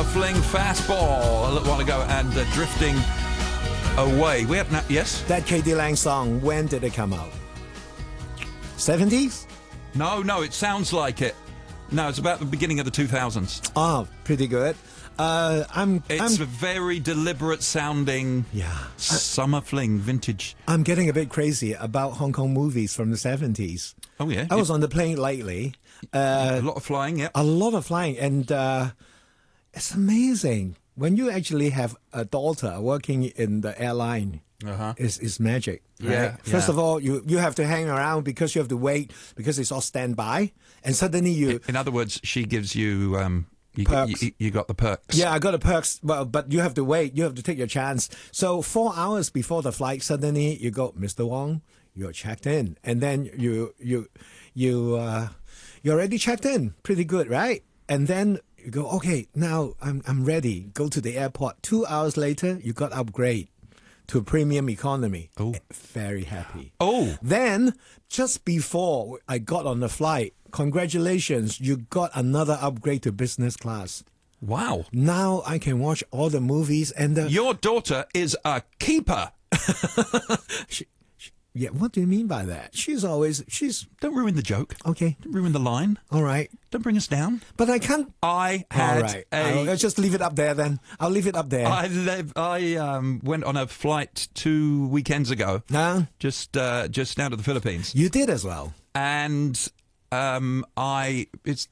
Fling Fastball a little while ago and Drifting Away. We have now, yes? That K.D. Lang song, when did it come out? 70s? No, it sounds like it. No, it's about the beginning of the 2000s. Oh, pretty good. It's a very deliberate sounding summer fling, vintage. I'm getting a bit crazy about Hong Kong movies from the 70s. Oh, yeah? I was on the plane lately. A lot of flying, yeah. A lot of flying, and it's amazing. When you actually have a daughter working in the airline, it's magic. Right? Yeah. First of all, you have to hang around because you have to wait because it's all standby, and suddenly you. In other words, she gives you perks. You got the perks. Yeah, I got the perks. Well, but you have to wait. You have to take your chance. So 4 hours before the flight, suddenly you go, Mr. Wong, you're checked in, and then you're already checked in. Pretty good, right? And then you go, okay, now I'm ready. Go to the airport. 2 hours later, you got upgrade to premium economy. Oh. Very happy. Oh. Then, just before I got on the flight, congratulations, you got another upgrade to business class. Wow. Now I can watch all the movies and Your daughter is a keeper. Yeah, what do you mean by that? She's Don't ruin the joke. okay. Don't ruin the line. All right. Don't bring us down. But I can't. I had All right. I'll just leave it up there then. I'll leave it up there. I went on a flight 2 weekends ago, No? just down to the Philippines, You did as well. and I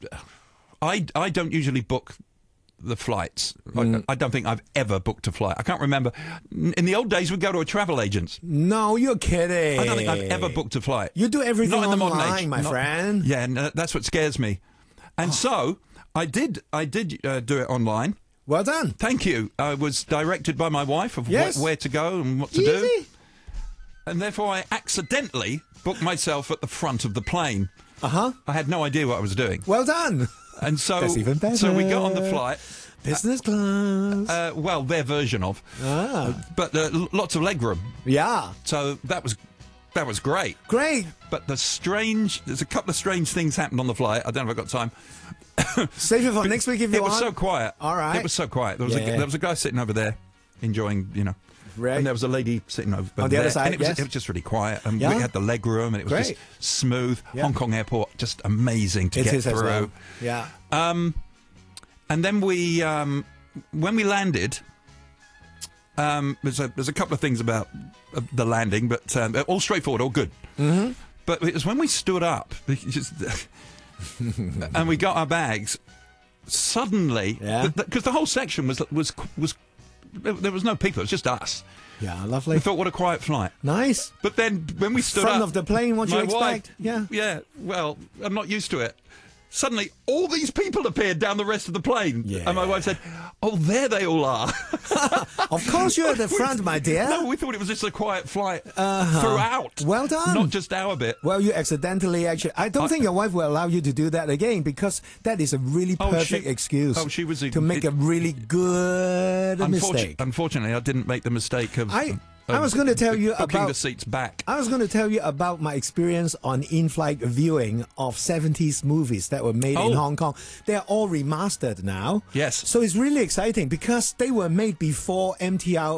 don't usually book the flights. I don't think I've ever booked a flight. I can't remember. In the old days, we'd go to a travel agent. No, you're kidding. I don't think I've ever booked a flight. You do everything Not in the modern online, age. my friend. Yeah, and that's what scares me. And so I did do it online. Well done. Thank you. I was directed by my wife of Yes. where to go and what to do. Easy. And therefore I accidentally booked myself at the front of the plane. Uh-huh. I had no idea what I was doing. Well done. And so, That's even better. So we got on the flight. Business class. Well, their version of. But lots of legroom. Yeah. So that was great. Great. But there's a couple of strange things happened on the flight. I don't know if I've got time. Save it for next week if you It want. was so quiet. All right. It was so quiet. There Yeah. was a guy sitting over there enjoying, Right. and there was a lady sitting over On the there. other side, and it was, yes. it was just really quiet. And Yeah. we had the leg room, and it was Great. just smooth. Yeah. Hong Kong airport, just amazing to It get is through. as well. Yeah. And then we, when we landed, there's a couple of things about the landing, but all straightforward, all good. Mm-hmm. But it was when we stood up, and we got our bags. Suddenly, Yeah. because the whole section was there was no people. It was just us. Yeah, We lovely. thought, what a quiet flight. Nice. But then when we stood Front up, of the plane, what you my wife- expect. Yeah. Yeah. Well, I'm not used to it. Suddenly, all these people appeared down the rest of the plane. Yeah. And my wife said, "Oh, there they all are." Of course you're at the front, my dear. No, we thought it was just a quiet flight throughout. Well done. Not just our bit. Well, you accidentally actually. I don't think your wife will allow you to do that again because that is a really perfect excuse. she was to make a really good mistake. Unfortunately, I didn't make the mistake of. I was going to tell you booking about the seats back. I was going to tell you about my experience on in-flight viewing of 70s movies that were made in Hong Kong. They're all remastered now. Yes. So it's really exciting because they were made before MTR